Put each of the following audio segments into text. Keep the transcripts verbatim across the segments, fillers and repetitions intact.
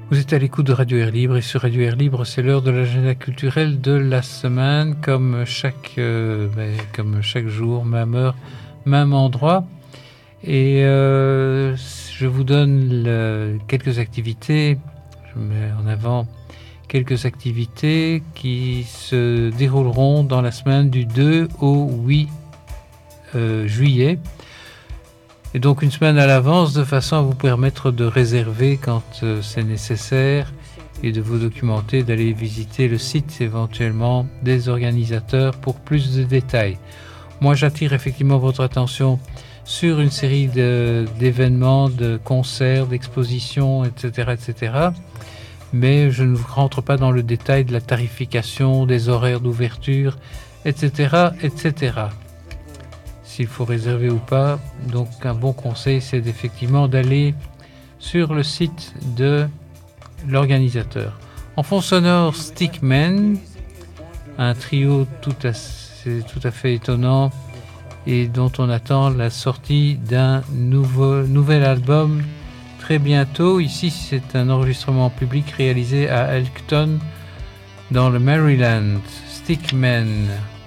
Vous êtes à l'écoute de Radio Air Libre et sur Radio Air Libre, c'est l'heure de l'agenda culturel de la semaine, comme chaque, euh, ben, comme chaque jour, même heure, même endroit. Et euh, je vous donne le, quelques activités, je mets en avant quelques activités qui se dérouleront dans la semaine du deux au huit euh, juillet. Et donc une semaine à l'avance, de façon à vous permettre de réserver quand euh, c'est nécessaire et de vous documenter, d'aller visiter le site éventuellement des organisateurs pour plus de détails. Moi, j'attire effectivement votre attention sur une série de, d'événements, de concerts, d'expositions, et cetera, et cetera. Mais je ne rentre pas dans le détail de la tarification, des horaires d'ouverture, et cetera, et cetera. S'il faut réserver ou pas. Donc un bon conseil, c'est effectivement d'aller sur le site de l'organisateur. En fond sonore, Stickmen, un trio tout à, tout à fait étonnant et dont on attend la sortie d'un nouveau, nouvel album très bientôt. Ici, c'est un enregistrement public réalisé à Elkton, dans le Maryland. Stickmen.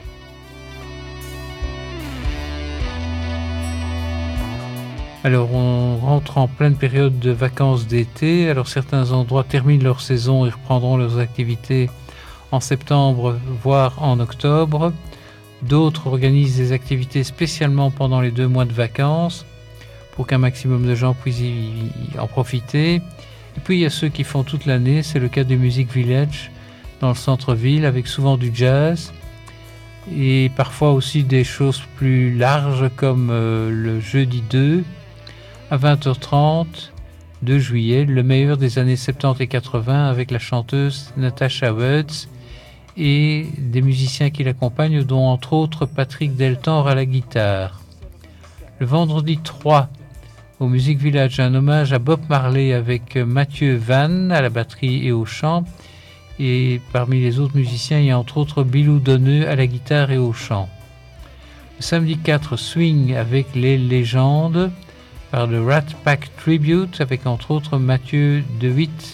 Alors, on rentre en pleine période de vacances d'été. Alors, certains endroits terminent leur saison et reprendront leurs activités en septembre, voire en octobre. D'autres organisent des activités spécialement pendant les deux mois de vacances pour qu'un maximum de gens puissent y en profiter. Et puis, il y a ceux qui font toute l'année. C'est le cas du Music Village dans le centre-ville, avec souvent du jazz et parfois aussi des choses plus larges comme euh, le jeudi deux. À vingt heures trente, deux juillet, le meilleur des années soixante-dix et quatre-vingts avec la chanteuse Natasha Woods et des musiciens qui l'accompagnent, dont entre autres Patrick Deltor à la guitare. Le vendredi trois, au Music Village, un hommage à Bob Marley avec Mathieu Van à la batterie et au chant. Et parmi les autres musiciens, il y a entre autres Bilou Donneux à la guitare et au chant. Le samedi quatre, Swing avec les légendes, par le Rat Pack Tribute, avec entre autres Mathieu DeWitt.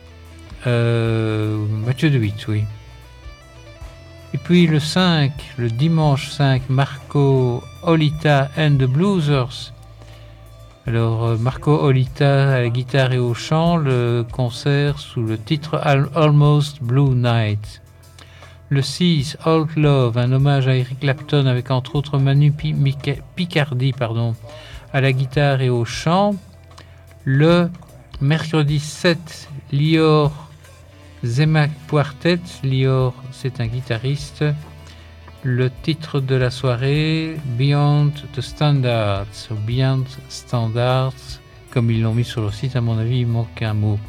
Euh, Mathieu DeWitt, oui. Et puis le cinq, le dimanche cinq, Marco Olita and the Bluesers. Alors, Marco Olita à la guitare et au chant, le concert sous le titre Almost Blue Night. Le six, Old Love, un hommage à Eric Clapton avec entre autres Manu Picardi, pardon, à la guitare et au chant. Le mercredi sept, Lior Zemak Quartet. Lior, c'est un guitariste. Le titre de la soirée, Beyond the Standards, ou Beyond Standards, comme ils l'ont mis sur le site, à mon avis, il manque un mot.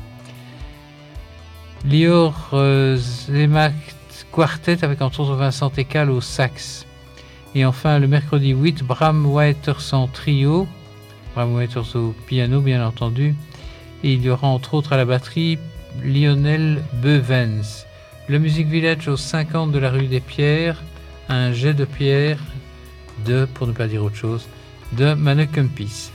Lior euh, Zemak Quartet avec entre autres Vincent Ekal au sax. Et enfin, le mercredi huit, Bram Waters en trio, Bram Waters au piano, bien entendu. Et il y aura entre autres à la batterie Lionel Beuvens. Le Music Village au cinquante de la rue des Pierres, un jet de pierre de, pour ne pas dire autre chose, de Mannequin-Peace.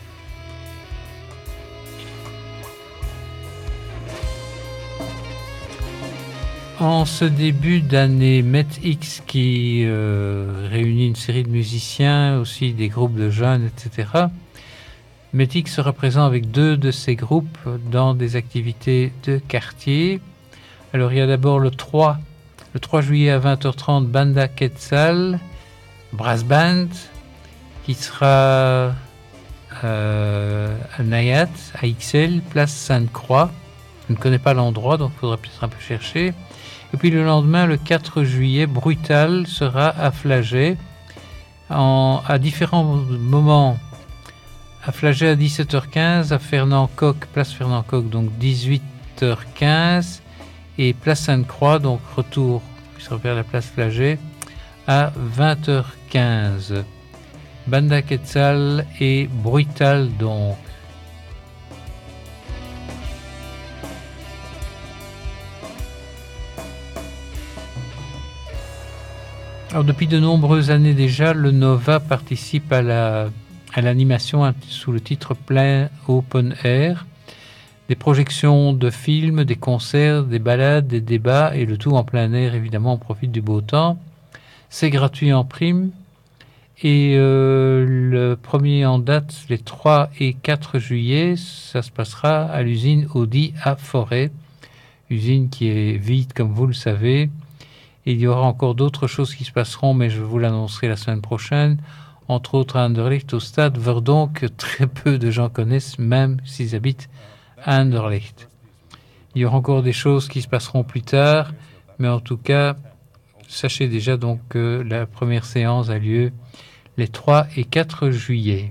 En ce début d'année, Met X, qui euh, réunit une série de musiciens, aussi des groupes de jeunes, et cetera. Met X sera présent avec deux de ces groupes dans des activités de quartier. Alors il y a d'abord le trois, le trois juillet à vingt heures trente, Banda Quetzal, Brass Band, qui sera euh, à Nayat, à X L, place Sainte-Croix. Je ne connais pas l'endroit, donc il faudra peut-être un peu chercher. Et puis le lendemain, le quatre juillet, Brutal sera à Flagey, en, à différents moments. À Flagey à dix-sept heures quinze, à Fernand-Coq, place Fernand-Coq, donc dix-huit heures quinze, et place Sainte-Croix, donc retour, qui sera vers la place Flagey, à vingt heures quinze. Banda Quetzal et Brutal, donc. Alors, depuis de nombreuses années déjà, le Nova participe à, la, à l'animation sous le titre Plein Open Air. des projections de films, des concerts, des balades, des débats, et le tout en plein air, évidemment, on profite du beau temps. C'est gratuit en prime. Et euh, le premier en date, les trois et quatre juillet, ça se passera à l'usine Audi à Forêt, usine qui est vide, comme vous le savez. Et il y aura encore d'autres choses qui se passeront, mais je vous l'annoncerai la semaine prochaine. Entre autres à Anderlecht, au stade Verdon, que très peu de gens connaissent, même s'ils habitent à Anderlecht. Il y aura encore des choses qui se passeront plus tard, mais en tout cas, sachez déjà donc que la première séance a lieu les trois et quatre juillet.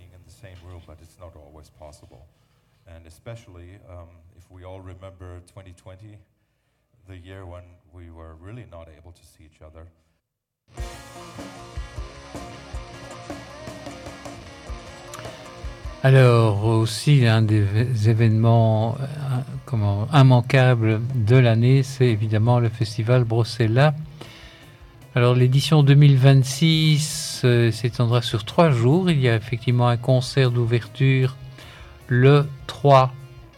Alors aussi un des événements euh, comment, immanquables de l'année, c'est évidemment le festival Brossella. Alors l'édition deux mille vingt-six euh, s'étendra sur trois jours. Il y a effectivement un concert d'ouverture le trois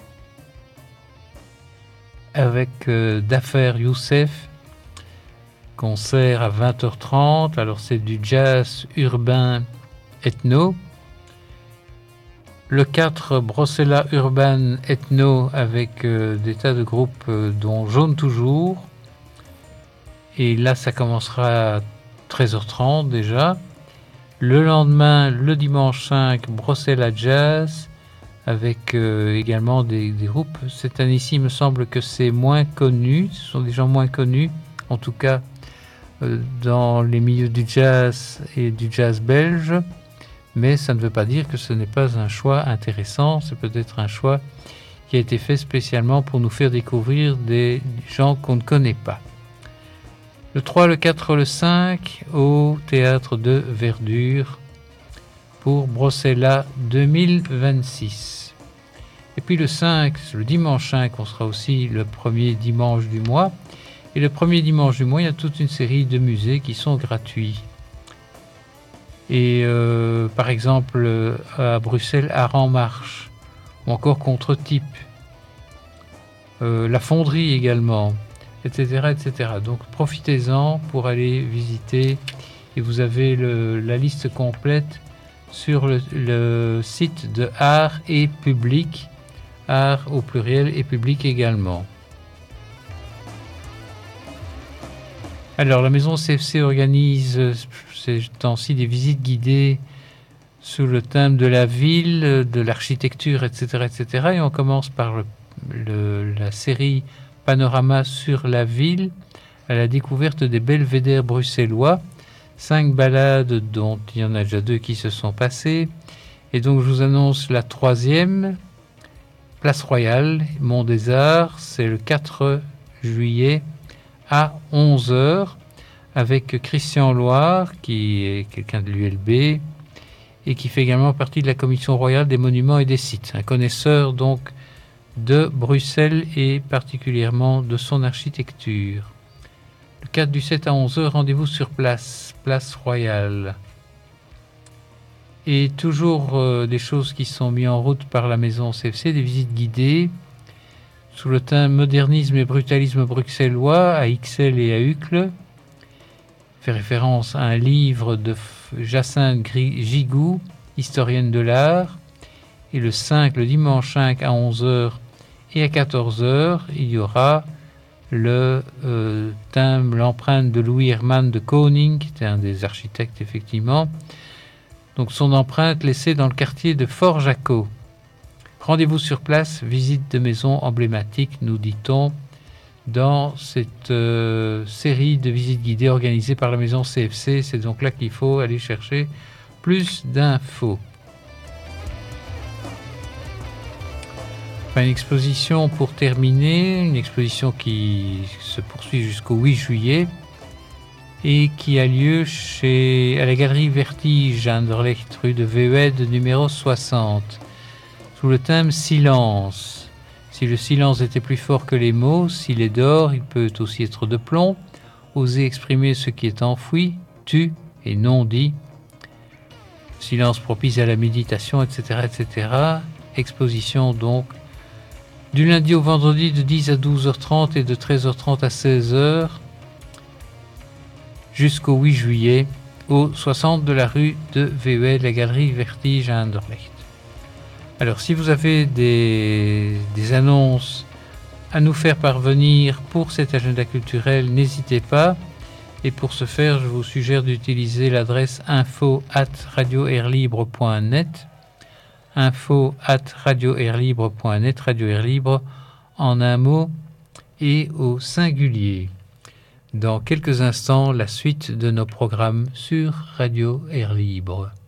avec euh, Dafer Youssef, concert à vingt heures trente. Alors c'est du jazz urbain ethno. Le quatre, Brossella Urban Ethno avec euh, des tas de groupes euh, dont Jaune Toujours. Et là, ça commencera à treize heures trente déjà. Le lendemain, le dimanche cinq, Brossella Jazz avec euh, également des, des groupes. Cette année-ci, il me semble que c'est moins connu. Ce sont des gens moins connus, en tout cas euh, dans les milieux du jazz et du jazz belge. Mais ça ne veut pas dire que ce n'est pas un choix intéressant. C'est peut-être un choix qui a été fait spécialement pour nous faire découvrir des gens qu'on ne connaît pas. Le trois, le quatre, le cinq au Théâtre de Verdure pour Brossella deux mille vingt-six. Et puis le cinq, le dimanche cinq, on sera aussi le premier dimanche du mois. Et le premier dimanche du mois, il y a toute une série de musées qui sont gratuits. Et euh, par exemple à Bruxelles, Art en Marche, ou encore Contre-Type, euh, la Fonderie également, et cetera, et cetera. Donc profitez-en pour aller visiter, et vous avez le, la liste complète sur le, le site de Art et Public, Art au pluriel et Public également. Alors la maison C F C organise ces temps-ci des visites guidées sous le thème de la ville, de l'architecture, et cetera, et cetera. Et on commence par le, le, la série Panorama sur la ville, à la découverte des belvédères bruxellois. Cinq balades, dont il y en a déjà deux qui se sont passées. Et donc je vous annonce la troisième, Place Royale, Mont des Arts. C'est le quatre juillet à onze heures. Avec Christian Loire, qui est quelqu'un de l'U L B et qui fait également partie de la Commission royale des monuments et des sites. Un connaisseur donc de Bruxelles et particulièrement de son architecture. Le quatre du sept à onze heures, rendez-vous sur place, Place Royale. Et toujours euh, des choses qui sont mises en route par la maison C F C, des visites guidées sous le thème Modernisme et brutalisme bruxellois à Ixelles et à Uccle. Fait référence à un livre de Jacinthe Gigou, historienne de l'art. Et le cinq, le dimanche cinq à onze heures et à quatorze heures, il y aura le euh, thème, l'empreinte de Louis Hermann de Koning, qui était un des architectes effectivement. Donc son empreinte laissée dans le quartier de Fort-Jacot. Rendez-vous sur place, visite de maison emblématique, nous dit-on, dans cette euh, série de visites guidées organisées par la maison C F C. C'est donc là qu'il faut aller chercher plus d'infos. Enfin, une exposition pour terminer, une exposition qui se poursuit jusqu'au huit juillet et qui a lieu chez, à la galerie Vertige à Anderlecht, rue de Vehued, numéro soixante, sous le thème Silence. Si le silence était plus fort que les mots, s'il est d'or, il peut aussi être de plomb. Oser exprimer ce qui est enfoui, tu et non dit. Silence propice à la méditation, et cetera, et cetera. Exposition donc Du lundi au vendredi de dix à douze heures trente et de treize heures trente à seize heures jusqu'au huit juillet au soixante de la rue de V E L, la galerie Vertige à Anderlecht. Alors si vous avez des, des annonces à nous faire parvenir pour cet agenda culturel, n'hésitez pas. Et pour ce faire, je vous suggère d'utiliser l'adresse info arobase radio air libre point net. info arobase radio air libre point net, Radio Air Libre en un mot et au singulier. Dans quelques instants, la suite de nos programmes sur Radio Air Libre.